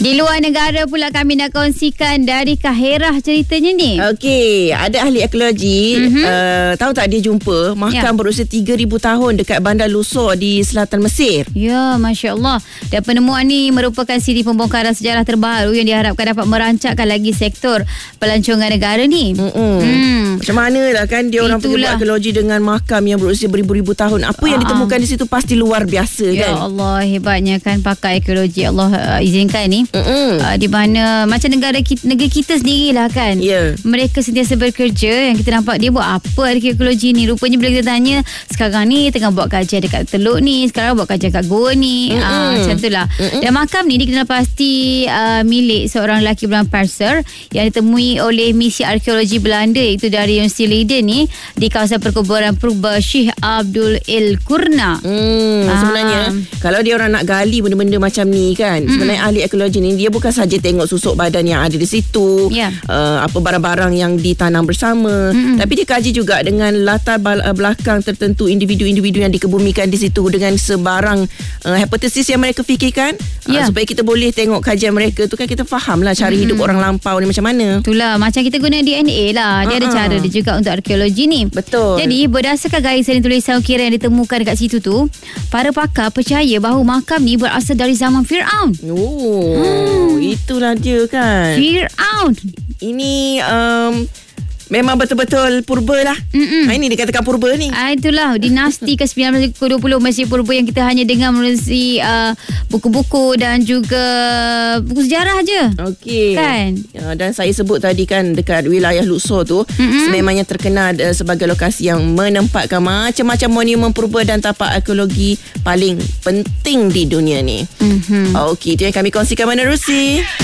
Di luar negara pula kami nak kongsikan dari Kahirah ceritanya ni. Okey, ada ahli ekologi tahu tak dia jumpa makam berusia 3,000 tahun dekat Bandar Luxor di selatan Mesir. Ya, Masya Allah. Dan penemuan ni merupakan siri pembongkaran sejarah terbaru yang diharapkan dapat merancakkan lagi sektor pelancongan negara ni. Macam mana lah kan dia orang pergi buat ekologi dengan makam yang berusia beribu-ribu tahun. Apa yang ditemukan di situ pasti luar biasa kan. Ya Allah, hebatnya kan pakar ekologi. Allah izinkan ni. Di mana macam negara kita sendirilah kan. Mereka sentiasa bekerja. Yang kita nampak dia buat apa ahli ekologi ni. Rupanya bila kita tanya, sekarang ni tengah buat kajian dekat Teluk ni, sekarang buat kajian kat Goa ni. Macam tu lah. Dan makam ni dikenal pasti milik seorang lelaki bernama Parser yang ditemui oleh misi arkeologi Belanda, iaitu dari Universiti Leiden ni, di kawasan perkuburan purba Syekh Abdul El-Kurna. Sebenarnya kalau dia orang nak gali benda-benda macam ni kan, sebenarnya ahli ekologi ni dia bukan saja tengok susuk badan yang ada di situ, apa barang-barang yang ditanam bersama, tapi dia kaji juga dengan latar belakang tertentu individu-individu yang dikebumikan di situ dengan sebarang hipotesis yang mereka fikirkan, supaya kita boleh tengok kajian mereka tu kan, kita faham lah cara hidup orang lampau ni macam mana. Itulah, macam kita guna DNA lah. Dia ada cara dia juga untuk arkeologi ni. Betul. Jadi berdasarkan garisan tulisan ukiran yang ditemukan dekat situ tu, para pakar percaya bahawa makam ni berasal dari zaman Fir'aun. Itulah dia kan. Fir'aun. Ini memang betul-betul purba lah. Ini dikatakan purba ni. Itulah dinasti ke-19 ke-20 Mesir purba yang kita hanya dengar melalui buku-buku dan juga buku sejarah je. Okey. Kan? Dan saya sebut tadi kan dekat wilayah Luxor tu sememangnya terkenal sebagai lokasi yang menempatkan macam-macam monumen purba dan tapak arkeologi paling penting di dunia ni. Okey, itu yang kami kongsikan menerusi.